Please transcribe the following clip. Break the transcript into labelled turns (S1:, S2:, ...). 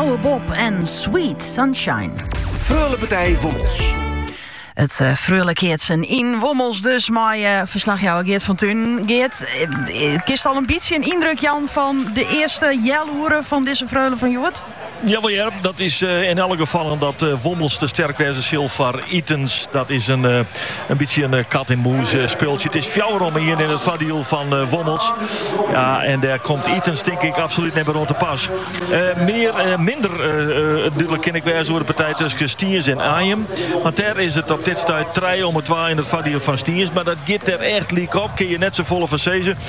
S1: Douwe Bob en Sweet Sunshine.
S2: Freule partij Wommels.
S1: Het Freule keert zijn in Wommels dus, maar verslagjouwer Geert van Thun. Geert, kist al een beetje een indruk, Jan, van de eerste jaloeren van deze Freule van Joort?
S3: Ja, dat is in elk geval dat Wommels te sterk wezen Silvar Itens. Dat is een beetje een kat in moes speeltje. Het is fjouwerom hier in het vadiel van Wommels. Ja, en daar komt Itens denk ik absoluut niet meer rond te pas. Minder duidelijk ken ik wezen over de partij tussen Stiers en Ajem. Want daar is het op dit stuit 3-2 in het vadiel van Stiers. Maar dat gaat er echt liek op. Kun je net zo volle van Sezen.